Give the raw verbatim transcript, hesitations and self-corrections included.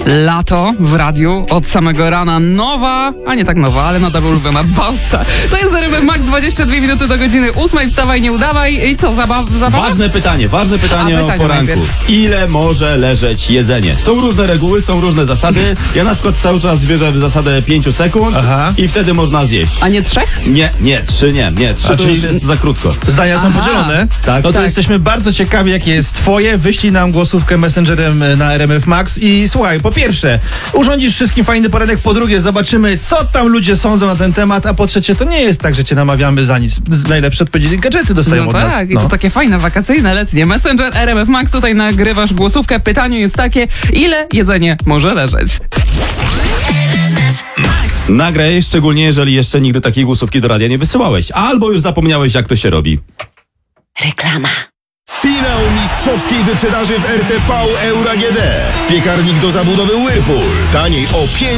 Lato w radiu od samego rana. Nowa, a nie tak nowa, ale nadal ulubiona Bausa. To jest R M F Max, dwadzieścia dwie minuty do godziny ósmej. Wstawaj, nie udawaj. I co, zabawa? zabawa? Ważne pytanie, ważne pytanie, A, o pytanie poranku. najpierw. Ile może leżeć jedzenie? Są różne reguły, są różne zasady. Ja na przykład cały czas wierzę w zasadę pięciu sekund. Aha. I wtedy można zjeść. A nie trzech? Nie, nie, trzy nie, nie, trzy A to czyli- już jest za krótko. Zdania są Aha. podzielone. Tak. No to Tak. jesteśmy bardzo ciekawi, jakie jest twoje. Wyślij nam głosówkę messengerem na R M F Max i słuchaj, po pierwsze, urządzisz wszystkim fajny poranek, po drugie, zobaczymy, co tam ludzie sądzą na ten temat, a po trzecie, to nie jest tak, że cię namawiamy za nic. Z- Najlepsze odpowiedzi gadżety dostają No od nas. tak, i to takie fajne, wakacyjne, letnie. Messenger R M F Max, tutaj nagrywasz głosówkę. Pytanie jest takie, ile jedzenie może leżeć? Nagraj, szczególnie jeżeli jeszcze nigdy takiej głosówki do radia nie wysyłałeś. Albo już zapomniałeś, jak to się robi. Reklama. Finał mistrzowskiej wyprzedaży w R T V Euro A G D. Piekarnik do zabudowy Whirlpool. Taniej o pięć